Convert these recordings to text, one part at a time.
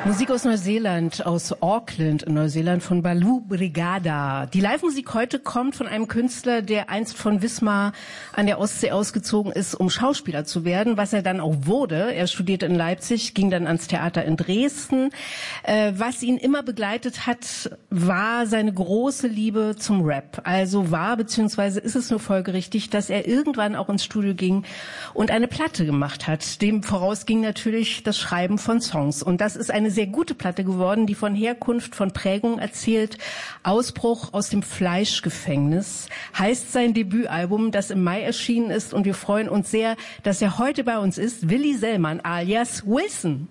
Musik aus Neuseeland, aus Auckland in Neuseeland von Baloo Brigada. Die Live-Musik heute kommt von einem Künstler, der einst von Wismar an der Ostsee ausgezogen ist, um Schauspieler zu werden, was er dann auch wurde. Er studierte in Leipzig, ging dann ans Theater in Dresden. Was ihn immer begleitet hat, war seine große Liebe zum Rap. Also beziehungsweise ist es nur folgerichtig, dass er irgendwann auch ins Studio ging und eine Platte gemacht hat. Dem voraus ging natürlich das Schreiben von Songs. Und das ist eine sehr gute Platte geworden, die von Herkunft, von Prägung erzählt. Ausbruch aus dem Fleischgefängnis heißt sein Debütalbum, das im Mai erschienen ist. Und wir freuen uns sehr, dass er heute bei uns ist. Willi Sellmann alias Wilson.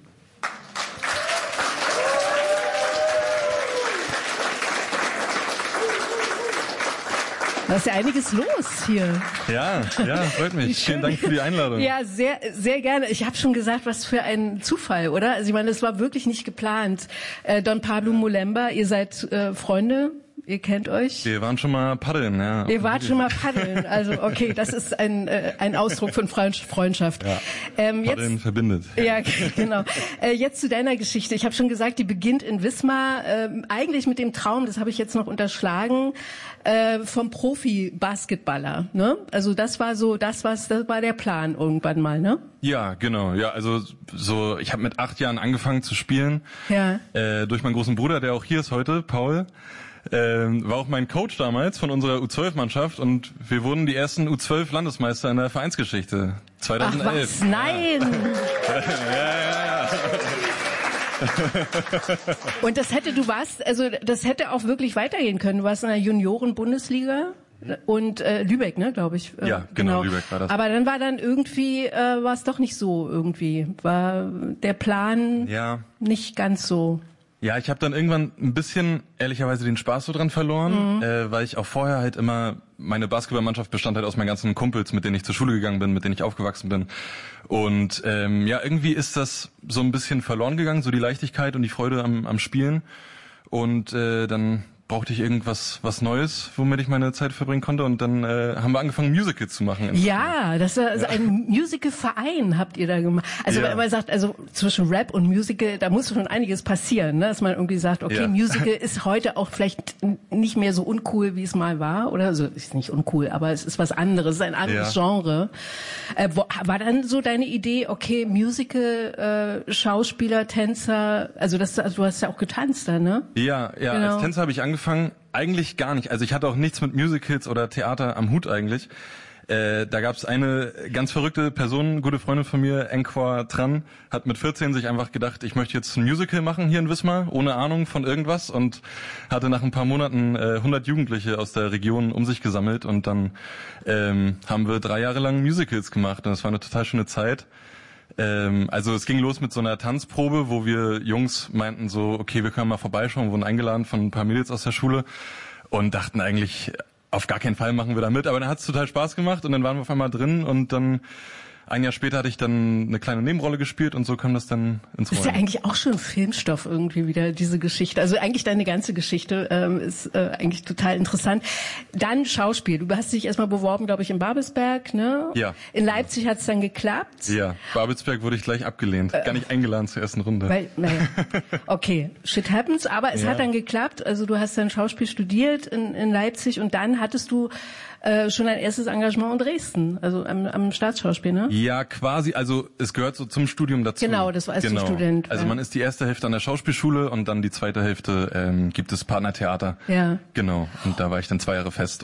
Da ist ja einiges los hier. Ja, freut mich. Vielen Dank für die Einladung. Ja, sehr, sehr gerne. Ich habe schon gesagt, was für ein Zufall, oder? Also ich meine, es war wirklich nicht geplant. Don Pablo Molemba, ihr seid Freunde, ihr kennt euch. Wir waren schon mal paddeln, ja. Ihr wart schon mal paddeln, also okay, das ist ein Ausdruck von Freundschaft. Ja, paddeln jetzt, verbindet. Ja, genau. Jetzt zu deiner Geschichte. Ich habe schon gesagt, die beginnt in Wismar, eigentlich mit dem Traum, das habe ich jetzt noch unterschlagen, vom Profi-Basketballer, ne? Also das war der Plan irgendwann mal, ne? Ja, genau. Ja, also ich habe mit 8 Jahren angefangen zu spielen. Ja. Durch meinen großen Bruder, der auch hier ist heute, Paul. War auch mein Coach damals von unserer U12-Mannschaft und wir wurden die ersten U12-Landesmeister in der Vereinsgeschichte. 2011. Ach was, nein! Ja. Und das hätte auch wirklich weitergehen können. Du warst in der Junioren-Bundesliga und Lübeck, ne, glaube ich. Ja, genau, Lübeck war das. Aber dann war irgendwie, war es doch nicht so irgendwie. War der Plan nicht ganz so. Ja, ich habe dann irgendwann ein bisschen, ehrlicherweise, den Spaß so dran verloren, weil ich auch vorher halt immer, meine Basketballmannschaft bestand halt aus meinen ganzen Kumpels, mit denen ich zur Schule gegangen bin, mit denen ich aufgewachsen bin. Und irgendwie ist das so ein bisschen verloren gegangen, so die Leichtigkeit und die Freude am Spielen. Und dann brauchte ich irgendwas Neues, womit ich meine Zeit verbringen konnte. Und dann haben wir angefangen, Musicals zu machen. Ja, das ist also ein Musical-Verein habt ihr da gemacht. Also wenn man sagt, also zwischen Rap und Musical, da muss schon einiges passieren, ne? Dass man irgendwie sagt, okay, Musical ist heute auch vielleicht nicht mehr so uncool, wie es mal war. Oder also ist nicht uncool, aber es ist was anderes, es ist ein anderes Genre. War dann so deine Idee, okay, Musical, Schauspieler, Tänzer, also du hast ja auch getanzt da, ne? Ja, genau. Als Tänzer habe ich angefangen, eigentlich gar nicht. Also ich hatte auch nichts mit Musicals oder Theater am Hut eigentlich. Da gab es eine ganz verrückte Person, gute Freundin von mir, Enkwa Tran, hat mit 14 sich einfach gedacht, ich möchte jetzt ein Musical machen hier in Wismar, ohne Ahnung von irgendwas, und hatte nach ein paar Monaten 100 Jugendliche aus der Region um sich gesammelt und dann haben wir 3 Jahre lang Musicals gemacht und das war eine total schöne Zeit. Also es ging los mit so einer Tanzprobe, wo wir Jungs meinten so, okay, wir können mal vorbeischauen, wurden eingeladen von ein paar Mädels aus der Schule und dachten eigentlich, auf gar keinen Fall machen wir da mit, aber dann hat es total Spaß gemacht und dann waren wir auf einmal drin und dann ein Jahr später hatte ich dann eine kleine Nebenrolle gespielt und so kam das dann ins Rollen. Ist ja eigentlich auch schon Filmstoff irgendwie wieder, diese Geschichte. Also eigentlich deine ganze Geschichte ist eigentlich total interessant. Dann Schauspiel. Du hast dich erstmal beworben, glaube ich, in Babelsberg, ne? Ja. In Leipzig hat es dann geklappt. Ja, Babelsberg wurde ich gleich abgelehnt. Gar nicht eingeladen zur ersten Runde. Okay, shit happens, aber es hat dann geklappt. Also du hast dann Schauspiel studiert in Leipzig und dann hattest du schon ein erstes Engagement in Dresden, also am Staatsschauspiel, ne? Ja, quasi. Also es gehört so zum Studium dazu. Genau, das war als du Student. Also man ist die erste Hälfte an der Schauspielschule und dann die zweite Hälfte gibt es Partnertheater. Ja. Genau. Und da war ich dann 2 Jahre fest.